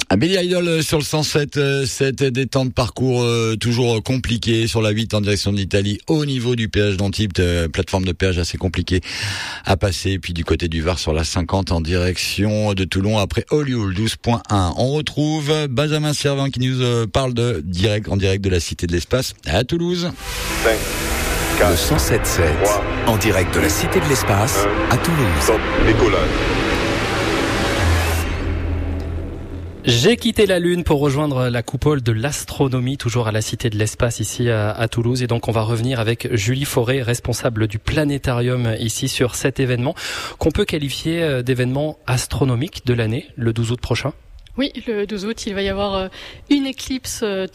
Billy Idol sur le 107, cette détente parcours toujours compliqué sur la 8 en direction de l'Italie au niveau du péage d'Antibes, plateforme de péage assez compliquée à passer, puis du côté du Var sur la 50 en direction de Toulon après Olioul 12.1. On retrouve Benjamin Servin qui nous parle en direct de la Cité de l'Espace à Toulouse. 5, 4, le 107.7 en direct de la Cité de l'Espace à Toulouse. Décollage. J'ai quitté la Lune pour rejoindre la coupole de l'astronomie, toujours à la Cité de l'Espace ici à Toulouse. Et donc on va revenir avec Julie Fauré, responsable du planétarium ici sur cet événement qu'on peut qualifier d'événement astronomique de l'année, le 12 août prochain. Oui, le 12 août, il va y avoir une éclipse